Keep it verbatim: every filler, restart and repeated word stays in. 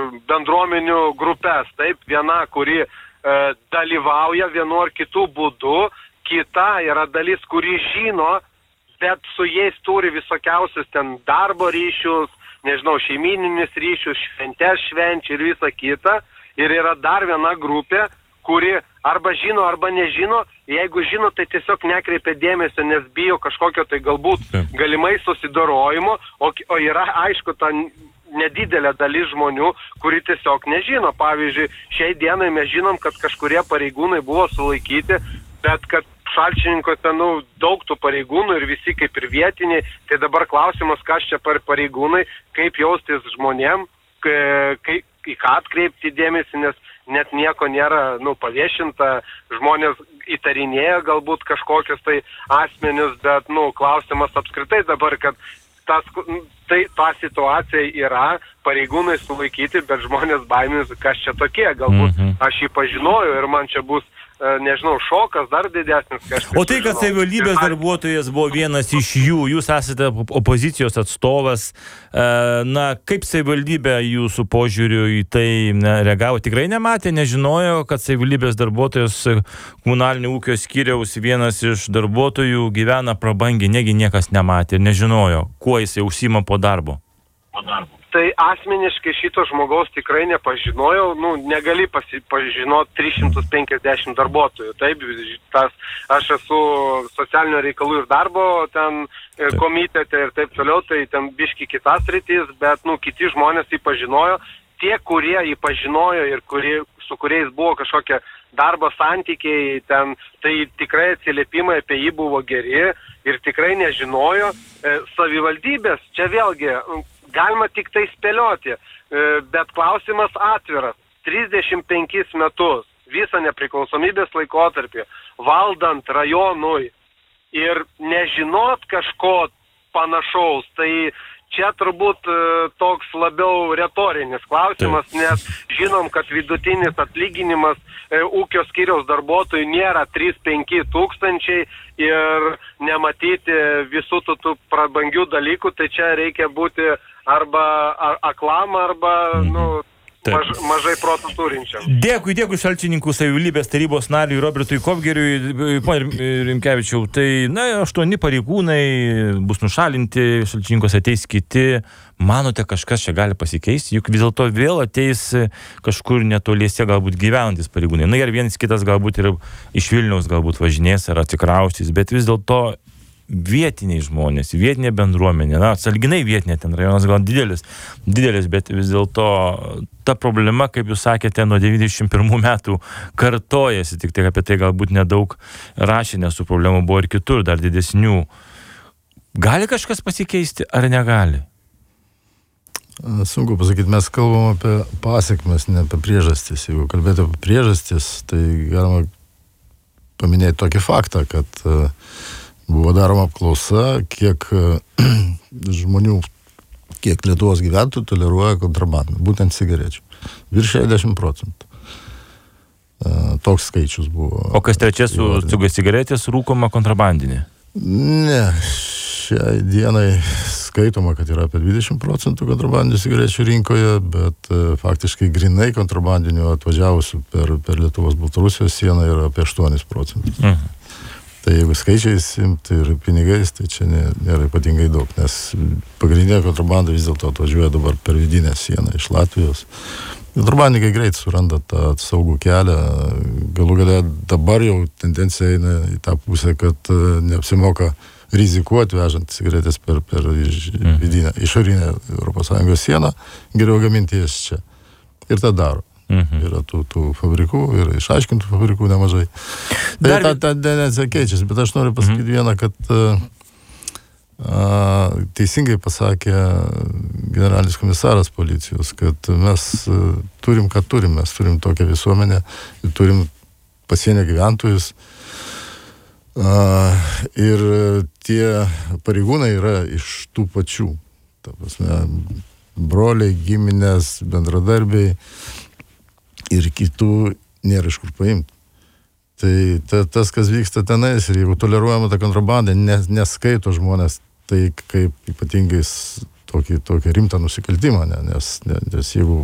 bendruomenių grupės, taip, viena, kuri e, dalyvauja vienu ar kitų būdu, kita yra dalis, kuri žino, bet su jais turi visokiausius ten darbo ryšius, nežinau, šeimininis ryšius, šventės švenčia ir visa kita. Ir yra dar viena grupė, kuri arba žino, arba nežino. Jeigu žino, tai tiesiog nekreipia dėmesio, nes bijo kažkokio tai galbūt galimai susidorojimo, o, o yra aišku ta nedidelė dalis žmonių, kuri tiesiog nežino. Pavyzdžiui, šiai dienai mes žinom, kad kažkurie pareigūnai buvo sulaikyti, bet kad Šalčininkose, nu, daug tų pareigūnų ir visi kaip ir vietiniai, tai dabar klausimas, kas čia par pareigūnai, kaip jaustis žmonėm, kaip, į ką atkreipti dėmesį, nes net nieko nėra, nu, paviešinta, žmonės įtarinėja galbūt kažkokius tai asmenius, bet, nu, klausimas apskritai dabar, kad tas, tai ta situacija yra, pareigūnai sulaikyti, bet žmonės baiminasi, kas čia tokie, galbūt mm-hmm. aš jį pažinojau ir man čia bus nežinau, šokas dar didesnis. O tai, kad savivaldybės darbuotojas buvo vienas iš jų, jūs esate opozicijos atstovas, na, kaip savivaldybė jūsų požiūriu į tai reagavo? Tikrai nematė, nežinojo, kad savivaldybės darbuotojas komunalinio ūkio skyriaus vienas iš darbuotojų gyvena prabangiai, negi niekas nematė ir nežinojo, kuo jis jau užsiima po darbo? Po darbo. Tai asmeniškai šito žmogaus tikrai nepažinojau, nu, negali pažinoti tris šimtus penkiasdešimt darbuotojų, taip, tas, aš esu socialinio reikalų ir darbo ten taip. Komitete ir taip toliau, tai ten biški kitas rytis, bet, nu, kiti žmonės jį pažinojo, tie, kurie jį pažinojo ir kurie, su kuriais buvo kažkokie darbo santykiai, ten, tai tikrai atsiliepimai apie jį buvo geri ir tikrai nežinojo, e, savivaldybės, čia vėlgi, galima tik tai spėlioti, bet klausimas atviras. trisdešimt penkis metus visą nepriklausomybės laikotarpį valdant rajonui ir nežinot kažko panašaus, tai čia turbūt toks labiau retorinis klausimas, nes žinom, kad vidutinis atlyginimas ūkio skyriaus darbuotojų nėra trys penki tūkstančiai ir nematyti visų tų, tų prabangių dalykų, tai čia reikia būti arba aklam, arba, nu, maž, mažai protų turinčiam. Dėkui, dėkui Šalčininkų savivaldybės tarybos nariui Robertui Kovgeriui. Pone Rimkevičiau, tai, na, aštuoni pareigūnai bus nušalinti, Šalčininkose ateis kiti. Manote, kažkas čia gali pasikeisti? Juk vis dėlto vėl ateis kažkur netoliese galbūt gyvenantis pareigūnai. Na ir vienas kitas galbūt ir iš Vilniaus galbūt važinės ar atsikraustys, bet vis dėlto vietiniai žmonės, vietinė bendruomenė, na, sąlyginai vietinė, ten rajonas gal didelis, didelis, bet vis dėlto ta problema, kaip jūs sakėte, nuo devyniasdešimt pirmų metų kartojasi, tik tai apie tai galbūt nedaug rašė, nes tų problemų buvo ir kitur, dar didesnių. Gali kažkas pasikeisti ar negali? Sunku pasakyti, mes kalbam apie pasekmes, ne apie priežastis. Jeigu kalbėti apie priežastis, tai galima paminėti tokį faktą, kad buvo daroma apklausa, kiek žmonių, kiek Lietuvos gyventojų toleruoja kontrabandą, būtent cigarečių. Virš šešiasdešimt procentų. Toks skaičius buvo. O kas trečia su cigaretės rūkoma kontrabandinė? Ne, šiai dienai skaitoma, kad yra apie dvidešimt procentų kontrabandinių cigarečių rinkoje, bet faktiškai grinai kontrabandinių atvažiavusių per, per Lietuvos Baltarusijos sieną yra apie aštuonis procentus. Mhm. Tai jeigu skaičiais imti ir pinigais, tai čia nėra ypatingai daug, nes pagrindinė kontrabanda vis dėlto atvažiuoja dabar per vidinę sieną iš Latvijos. Kontrabandininkai greit suranda tą saugų kelią, galų gale dabar jau tendencija eina į tą pusę, kad neapsimoka rizikuoti vežant cigaretės per, per vidinę, išorinę Europos Sąjungos sieną, geriau gaminti jas čia. Ir tą daro. Mhm. Yra tų, tų fabrikų ir išaiškintų fabrikų nemažai. Tai Dar... ta, ta tendencija keičiasi, bet aš noriu pasakyti mhm. vieną, kad a, teisingai pasakė generalinis komisaras policijos, kad mes a, turim, ką turim, mes turim tokią visuomenę, turim pasienio gyventojus a, ir tie pareigūnai yra iš tų pačių, ta prasme, broliai, giminės, bendradarbiai, ir kitų nėra iš kur paimti. Tai ta, tas, kas vyksta tenais, ir jeigu toleruojama ta kontrabanda, nes, neskaito žmonės tai kaip ypatingai tokį, tokį rimtą nusikaltimą, ne, nes, nes jeigu